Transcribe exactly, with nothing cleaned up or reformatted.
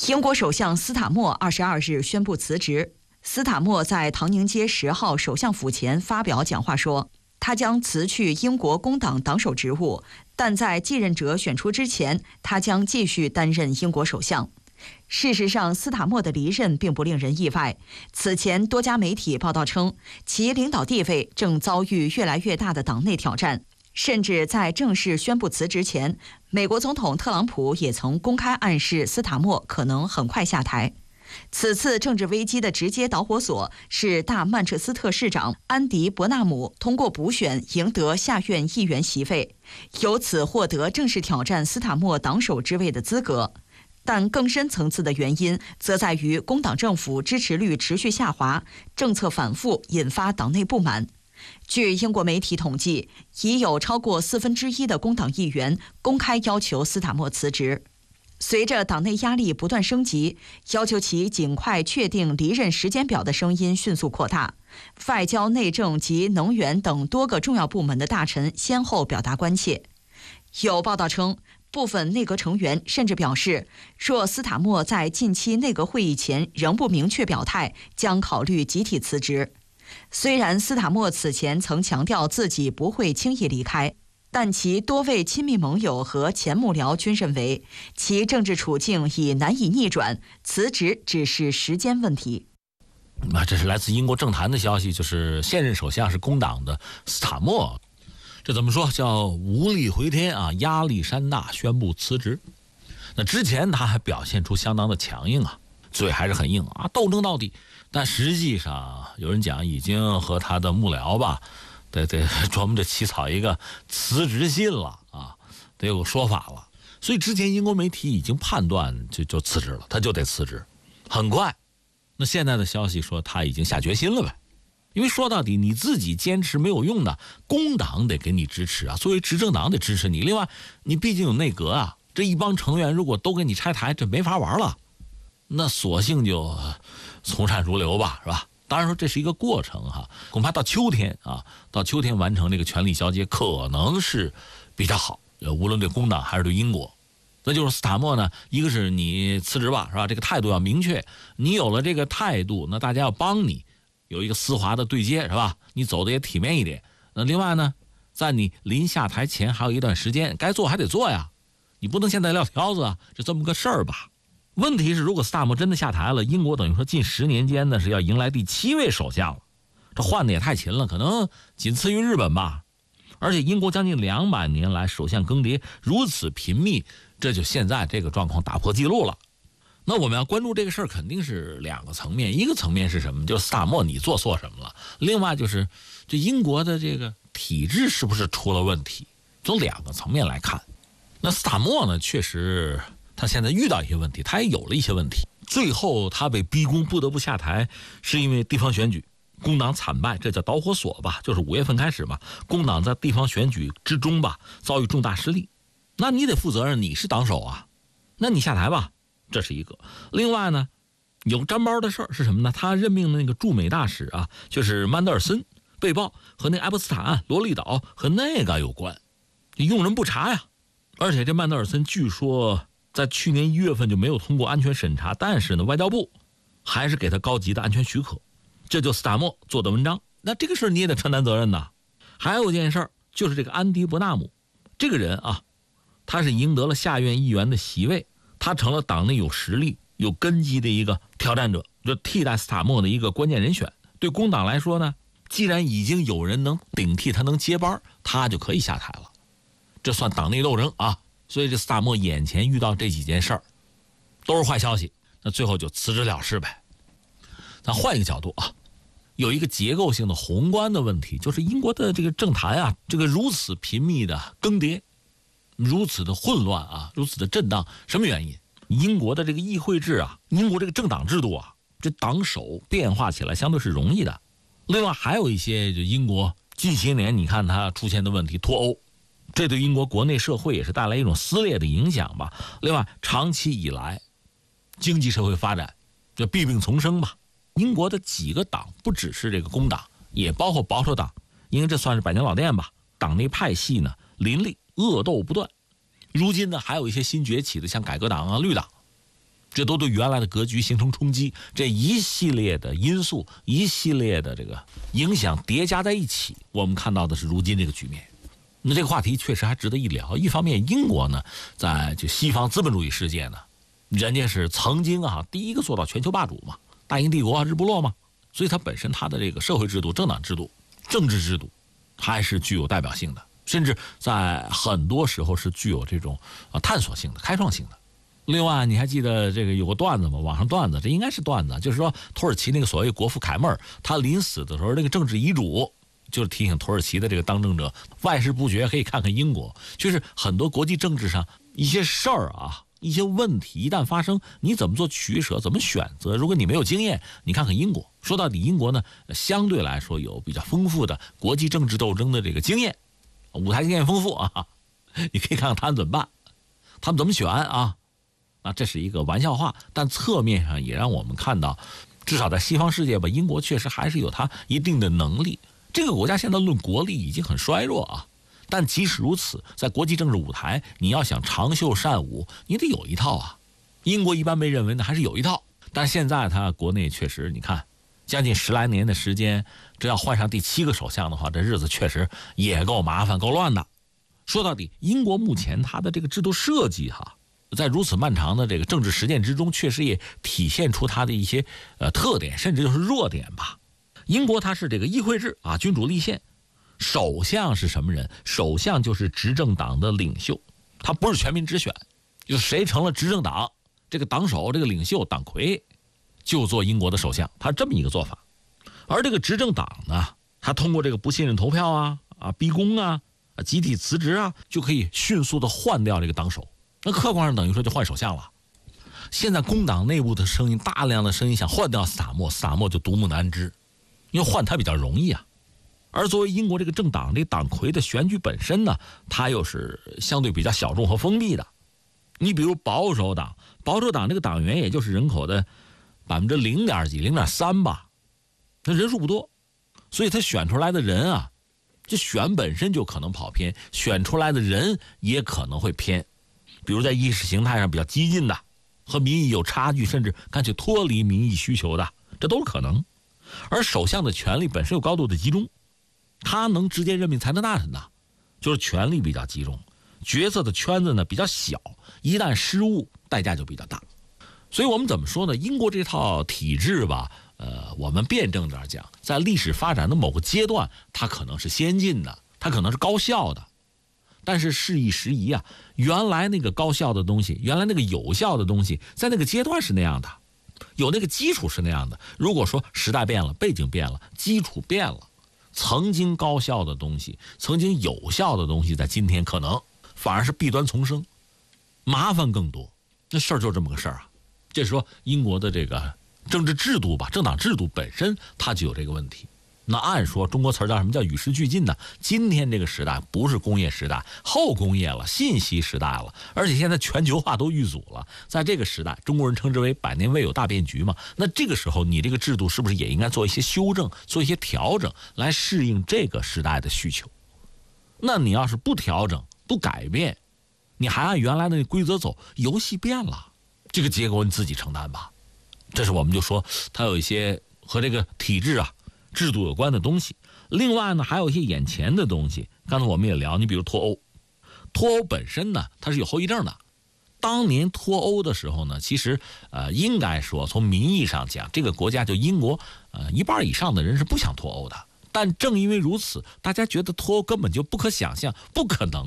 英国首相斯塔默二十二日宣布辞职。斯塔默在唐宁街十号首相府前发表讲话说，他将辞去英国工党党首职务，但在继任者选出之前，他将继续担任英国首相。事实上，斯塔默的离任并不令人意外。此前，多家媒体报道称，其领导地位正遭遇越来越大的党内挑战。甚至在正式宣布辞职前，美国总统特朗普也曾公开暗示斯塔默可能很快下台。此次政治危机的直接导火索是大曼彻斯特市长安迪·伯纳姆通过补选赢得下院议员席位，由此获得正式挑战斯塔默党首之位的资格。但更深层次的原因则在于工党政府支持率持续下滑，政策反复引发党内不满。据英国媒体统计，已有超过四分之一的工党议员公开要求斯塔默辞职。随着党内压力不断升级，要求其尽快确定离任时间表的声音迅速扩大。外交、内政及能源等多个重要部门的大臣先后表达关切。有报道称，部分内阁成员甚至表示，若斯塔默在近期内阁会议前仍不明确表态，将考虑集体辞职。虽然斯塔默此前曾强调自己不会轻易离开，但其多位亲密盟友和前幕僚均认为其政治处境已难以逆转，辞职只是时间问题。 那这是来自英国政坛的消息，就是现任首相是工党的斯塔默，这怎么说叫无力回天啊？亚历山大宣布辞职。那之前他还表现出相当的强硬啊，嘴还是很硬啊，斗争到底。但实际上有人讲已经和他的幕僚吧得得专门得起草一个辞职信了啊，得有个说法了。所以之前英国媒体已经判断就就辞职了，他就得辞职。很快，那现在的消息说他已经下决心了呗。因为说到底你自己坚持没有用的，工党得给你支持啊，作为执政党得支持你。另外你毕竟有内阁啊，这一帮成员如果都给你拆台，这没法玩了。那索性就从善如流吧，是吧？当然说这是一个过程哈，恐怕到秋天啊，到秋天完成这个权力交接可能是比较好，无论对工党还是对英国。那就是斯塔默呢，一个是你辞职吧，是吧？这个态度要明确，你有了这个态度，那大家要帮你有一个丝滑的对接，是吧？你走的也体面一点。那另外呢，在你临下台前还有一段时间，该做还得做呀，你不能现在撂挑子啊，就这么个事儿吧。问题是，如果斯塔默真的下台了，英国等于说近十年间呢是要迎来第七位首相了，这换的也太勤了，可能仅次于日本吧。而且英国将近两百年来首相更迭如此频密，这就现在这个状况打破记录了。那我们要关注这个事儿，肯定是两个层面，一个层面是什么？就是斯塔默你做错什么了？另外就是这英国的这个体制是不是出了问题？从两个层面来看，那斯塔默呢，确实他现在遇到一些问题，他也有了一些问题。最后他被逼宫不得不下台，是因为地方选举工党惨败，这叫导火索吧，就是五月份开始嘛，工党在地方选举之中吧遭遇重大失利，那你得负责任，你是党首啊，那你下台吧，这是一个。另外呢，有沾包的事儿是什么呢？他任命的那个驻美大使啊，就是曼德尔森，被曝和那个爱泼斯坦案、罗利岛和那个有关，用人不查呀。而且这曼德尔森据说在去年一月份就没有通过安全审查，但是呢，外交部还是给他高级的安全许可，这就斯塔默做的文章。那这个事儿你也得承担责任呐。还有一件事儿，就是这个安迪·伯纳姆这个人啊，他是赢得了下院议员的席位，他成了党内有实力、有根基的一个挑战者，就替代斯塔默的一个关键人选。对工党来说呢，既然已经有人能顶替他，能接班，他就可以下台了，这算党内斗争啊。所以这斯塔默眼前遇到这几件事儿都是坏消息，那最后就辞职了事呗。咱换一个角度啊，有一个结构性的宏观的问题，就是英国的这个政坛啊，这个如此频密的更迭，如此的混乱啊，如此的震荡，什么原因？英国的这个议会制啊，英国这个政党制度啊，这党首变化起来相对是容易的。另外还有一些就英国近些年你看它出现的问题，脱欧，这对英国国内社会也是带来一种撕裂的影响吧。另外长期以来经济社会发展这弊病丛生吧，英国的几个党不只是这个工党，也包括保守党，因为这算是百年老店吧，党内派系呢林立，恶斗不断。如今呢还有一些新崛起的像改革党啊、绿党， 这都对原来的格局形成冲击。这一系列的因素，一系列的这个影响叠加在一起，我们看到的是如今这个局面。那这个话题确实还值得一聊。一方面，英国呢，在这西方资本主义世界呢，人家是曾经啊第一个做到全球霸主嘛，大英帝国啊，日不落嘛，所以它本身它的这个社会制度、政党制度、政治制度还是具有代表性的，甚至在很多时候是具有这种啊探索性的、开创性的。另外，你还记得这个有个段子吗？网上段子，这应该是段子，就是说土耳其那个所谓国父凯末尔，他临死的时候那个政治遗嘱，就是提醒土耳其的这个当政者，外事不决可以看看英国。就是很多国际政治上一些事儿啊，一些问题一旦发生，你怎么做取舍，怎么选择？如果你没有经验，你看看英国。说到底，英国呢相对来说有比较丰富的国际政治斗争的这个经验，舞台经验丰富啊，你可以看看他们怎么办，他们怎么选啊。那这是一个玩笑话，但侧面上也让我们看到，至少在西方世界吧，英国确实还是有它一定的能力。这个国家现在论国力已经很衰弱啊，但即使如此，在国际政治舞台，你要想长袖善舞，你得有一套啊。英国一般被认为呢还是有一套，但是现在它国内确实，你看，将近十来年的时间，这要换上第七个首相的话，这日子确实也够麻烦、够乱的。说到底，英国目前它的这个制度设计哈。在如此漫长的这个政治实践之中，确实也体现出它的一些呃特点，甚至就是弱点吧。英国它是这个议会制啊，君主立宪，首相是什么人？首相就是执政党的领袖，他不是全民直选，就谁成了执政党这个党首、这个领袖、党魁，就做英国的首相，他这么一个做法。而这个执政党呢，他通过这个不信任投票啊、啊逼宫啊、啊集体辞职啊，就可以迅速的换掉这个党首。那客观上等于说就换首相了。现在工党内部的声音，大量的声音想换掉斯塔默，斯塔默就独木难支，因为换他比较容易啊。而作为英国这个政党，这党魁的选举本身呢，它又是相对比较小众和封闭的。你比如保守党，保守党这个党员也就是人口的百分之零点几、零点三吧，那人数不多，所以他选出来的人啊，这选本身就可能跑偏，选出来的人也可能会偏。比如在意识形态上比较激进的，和民意有差距，甚至干脆脱离民意需求的，这都是可能。而首相的权力本身有高度的集中，他能直接任命财政大臣的，就是权力比较集中，决策的圈子呢比较小，一旦失误，代价就比较大。所以我们怎么说呢？英国这套体制吧，呃，我们辩证点讲，在历史发展的某个阶段，它可能是先进的，它可能是高效的。但是事易时移啊，原来那个高效的东西，原来那个有效的东西，在那个阶段是那样的，有那个基础是那样的。如果说时代变了，背景变了，基础变了，曾经高效的东西，曾经有效的东西，在今天可能反而是弊端丛生，麻烦更多。那事儿就这么个事儿啊。这是说英国的这个政治制度吧，政党制度本身它就有这个问题。那按说中国词儿叫什么叫与时俱进呢？今天这个时代不是工业时代，后工业了，信息时代了，而且现在全球化都遇阻了。在这个时代，中国人称之为百年未有大变局嘛。那这个时候你这个制度是不是也应该做一些修正，做一些调整，来适应这个时代的需求？那你要是不调整不改变，你还按原来的规则走，游戏变了，这个结果你自己承担吧。这是我们就说它有一些和这个体制啊制度有关的东西。另外呢，还有一些眼前的东西，刚才我们也聊，你比如脱欧，脱欧本身呢它是有后遗症的。当年脱欧的时候呢，其实呃应该说从民意上讲，这个国家就英国呃一半以上的人是不想脱欧的。但正因为如此，大家觉得脱欧根本就不可想象，不可能。